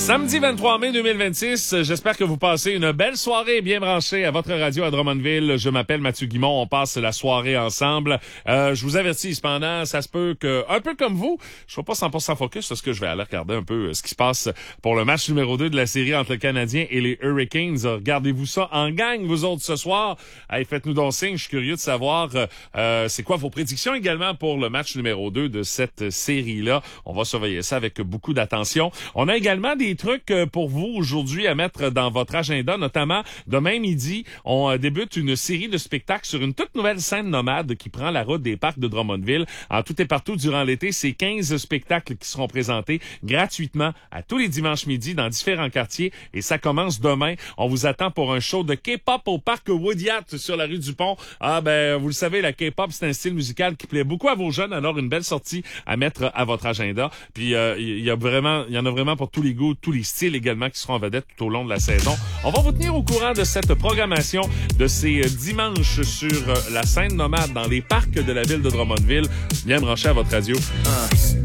Samedi 23 mai 2026, j'espère que vous passez une belle soirée bien branchée à votre radio à Drummondville. Je m'appelle Mathieu Guimond, on passe la soirée ensemble. Je vous avertis cependant, ça se peut que, un peu comme vous, je ne sois pas 100% focus parce que je vais aller regarder un peu ce qui se passe pour le match numéro 2 de la série entre le Canadien et les Hurricanes. Regardez-vous ça en gang, vous autres, ce soir. Hey, faites-nous donc signe, je suis curieux de savoir c'est quoi vos prédictions également pour le match numéro 2 de cette série-là. On va surveiller ça avec beaucoup d'attention. On a également des trucs pour vous aujourd'hui à mettre dans votre agenda, notamment demain midi, on débute une série de spectacles sur une toute nouvelle scène nomade qui prend la route des parcs de Drummondville. En tout et partout durant l'été, c'est 15 spectacles qui seront présentés gratuitement à tous les dimanches midi dans différents quartiers et ça commence demain. On vous attend pour un show de K-pop au parc Woodyat sur la rue du Pont. Ah ben, vous le savez, la K-pop, c'est un style musical qui plaît beaucoup à vos jeunes, alors une belle sortie à mettre à votre agenda. Puis il y en a vraiment pour tous les goûts, tous les styles également qui seront en vedette tout au long de la saison. On va vous tenir au courant de cette programmation de ces dimanches sur la scène nomade dans les parcs de la ville de Drummondville. Bien branché à votre radio.